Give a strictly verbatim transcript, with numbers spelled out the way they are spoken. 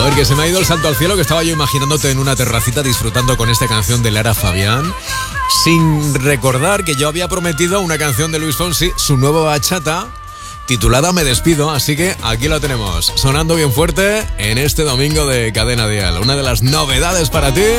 ver, que se me ha ido el salto al cielo, que estaba yo imaginándote en una terracita disfrutando con esta canción de Lara Fabián, sin recordar que yo había prometido una canción de Luis Fonsi, su nueva bachata, titulada Me Despido, así que aquí la tenemos, sonando bien fuerte en este domingo de Cadena Dial. Una de las novedades para ti